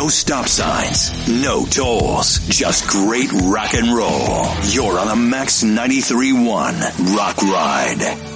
No stop signs, no tolls, just great rock and roll. You're on a Max 93.1 Rock Ride.